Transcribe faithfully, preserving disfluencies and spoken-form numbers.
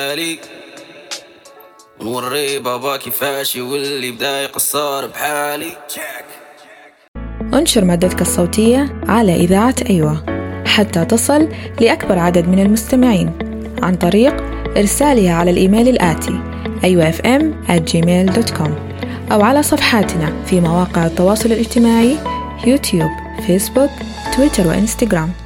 ونوري بابا كيفاش يولي بدا يقصر بحالي. انشر مادتك الصوتية على إذاعة أيوة حتى تصل لأكبر عدد من المستمعين عن طريق إرسالها على الإيميل الآتي أيوة إف إم آت جيميل دوت كوم أو على صفحاتنا في مواقع التواصل الاجتماعي يوتيوب، فيسبوك، تويتر وإنستغرام.